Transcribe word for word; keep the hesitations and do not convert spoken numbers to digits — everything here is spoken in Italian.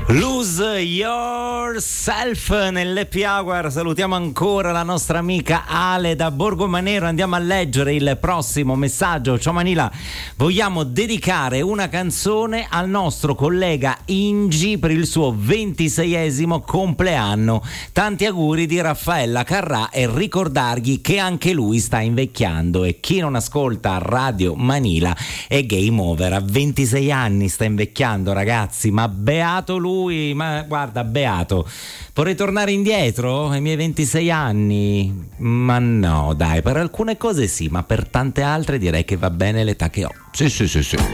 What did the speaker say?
Lose Yourself nell'Happy Hour. Salutiamo ancora la nostra amica Ale da Borgomanero. Andiamo a leggere il prossimo messaggio. Ciao Manila, vogliamo dedicare una canzone al nostro collega Ingi per il suo ventiseiesimo compleanno. Tanti auguri di Raffaella Carrà e ricordargli che anche lui sta invecchiando e chi non ascolta Radio Manila è game over. A ventisei anni sta invecchiando, ragazzi, ma beato lui. Ma guarda, beato. Vorrei tornare indietro ai miei ventisei anni? Ma no, dai, per alcune cose sì, ma per tante altre direi che va bene l'età che ho. Sì, sì, sì, sì.